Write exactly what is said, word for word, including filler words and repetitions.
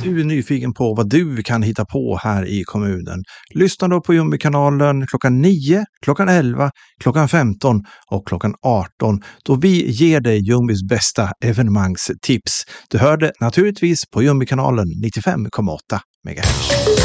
du är nyfiken på vad du kan hitta på här i kommunen, lyssna då på Jumbikanalen klockan nio, klockan elva, klockan femton och klockan arton då vi ger dig Jumbis bästa evenemangstips. Du hör det naturligtvis på Jumbikanalen nittiofem komma åtta megahertz.